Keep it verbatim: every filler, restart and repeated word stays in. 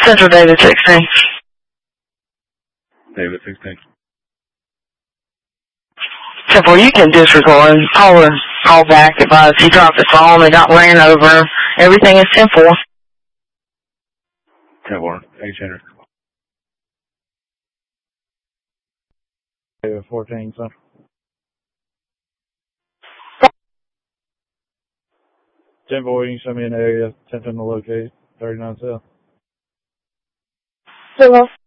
Central David sixteen. David sixteen. ten four, you can disregard. Call her, call back if uh, he dropped his phone and got ran over. Everything is ten four. ten four, H Henry. David fourteen, son. ten four, you can send me an area, attention to locate thirty-nine South. Hello.